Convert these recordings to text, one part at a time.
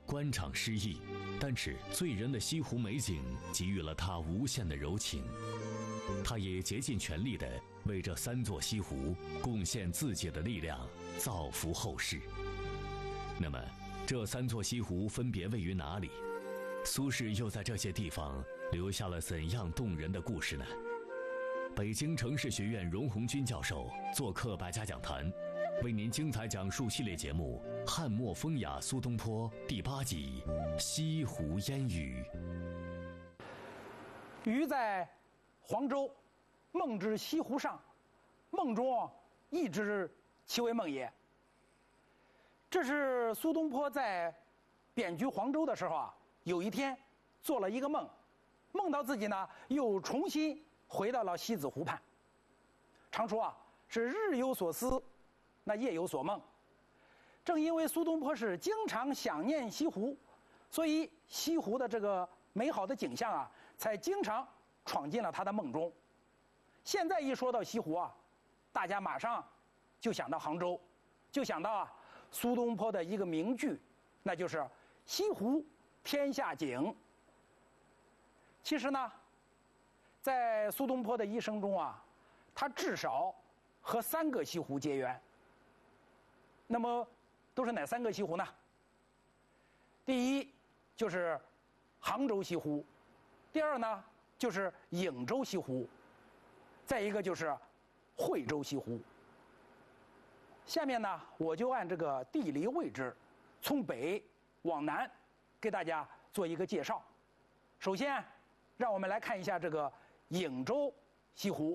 官场失意，但是醉人的西湖美景给予了他无限的柔情。他也竭尽全力地为这3座西湖贡献自己的力量，造福后世。那么，这3座西湖分别位于哪里？苏轼又在这些地方留下了怎样动人的故事呢？北京城市学院荣鸿钧教授做客百家讲坛，为您精彩讲述系列节目《汉末风雅苏东坡》第8集《西湖烟雨》。 余在黄州，梦之西湖上，梦中亦知其为梦也。这是苏东坡在贬居黄州的时候啊，有一天做了一个梦，梦到自己呢又重新回到了西子湖畔。常说啊，是日有所思，那夜有所梦。正因为苏东坡是经常想念西湖，所以西湖的这个美好的景象啊，才经常闯进了他的梦中。现在一说到西湖啊，大家马上就想到杭州，就想到啊苏东坡的一个名句，那就是“西湖天下景”。其实呢，在苏东坡的一生中啊，他至少和3个西湖结缘。那么都是哪3个西湖呢？第一就是杭州西湖，第二呢就是颍州西湖，再一个就是惠州西湖。下面呢，我就按这个地理位置，从北往南给大家做一个介绍。首先，让我们来看一下这个颍州西湖。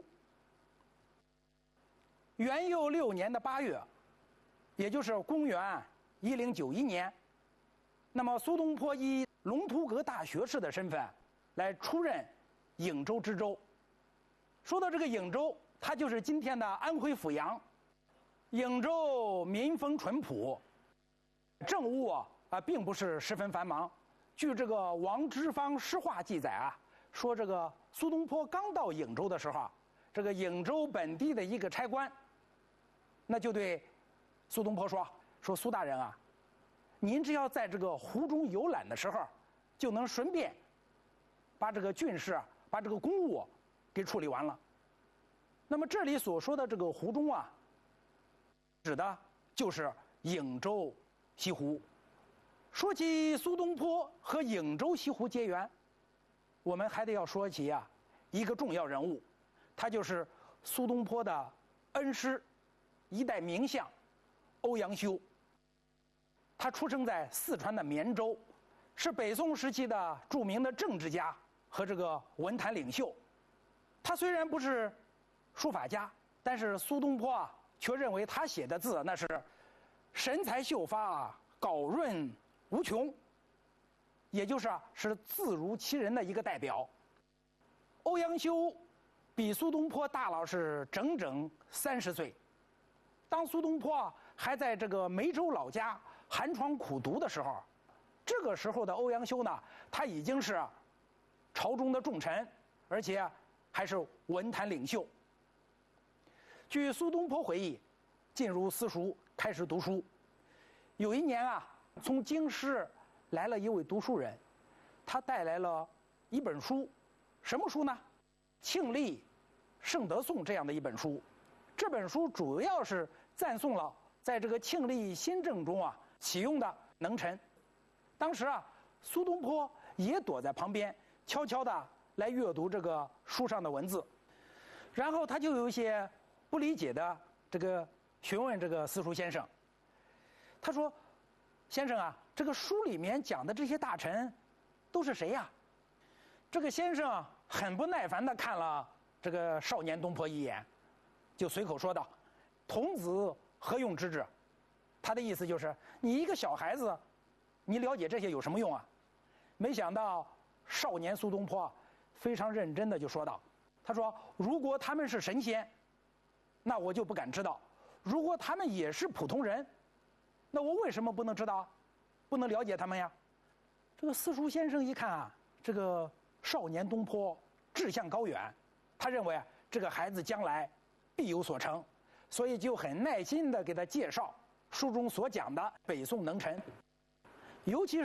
元佑6年的8月，也就是公元1091年，那么苏东坡以龙图阁大学士的身份来出任颍州知州。说到这个颍州，它就是今天的安徽阜阳。颍州民风淳朴，政务并不是十分繁忙。据这个王之芳诗话记载啊，说这个苏东坡刚到颍州的时候啊，这个颍州本地的一个差官，那就对苏东坡说苏大人啊，您只要在这个湖中游览的时候，就能顺便把这个郡事把这个公务给处理完了。那么这里所说的这个湖中啊，指的就是颍州西湖。说起苏东坡和颍州西湖结缘，我们还得要说起一个重要人物，他就是苏东坡的恩师，一代名相欧阳修。他出生在四川的绵州，是北宋时期的著名的政治家和这个文坛领袖。他虽然不是书法家，但是苏东坡却认为他写的字那是神采秀发，稿润无穷，也是字如其人的一个代表。欧阳修比苏东坡大了是整整30岁。当苏东坡还在这个梅州老家寒窗苦读的时候，这个时候的欧阳修呢，他已经是朝中的重臣，而且还是文坛领袖。据苏东坡回忆，进入私塾开始读书，有一年从京师来了一位读书人，他带来了一本书，什么书呢？庆历圣德颂这样的一本书。这本书主要是赞颂了在这个庆历新政中启用的能臣。当时苏东坡也躲在旁边，悄悄地来阅读这个书上的文字。然后他就有一些不理解的这个询问这个私塾先生，他说：“先生啊，这个书里面讲的这些大臣都是谁呀？”这个先生很不耐烦地看了这个少年东坡一眼，就随口说道：“童子何用知之？”他的意思就是，你一个小孩子，你了解这些有什么用啊？没想到少年苏东坡非常认真的就说道：“他说，如果他们是神仙，那我就不敢知道；如果他们也是普通人，那我为什么不能知道，不能了解他们呀？”这个私塾先生一看这个少年东坡志向高远，他认为这个孩子将来必有所成，所以就很耐心地给他介绍书中所讲的北宋能臣，尤其是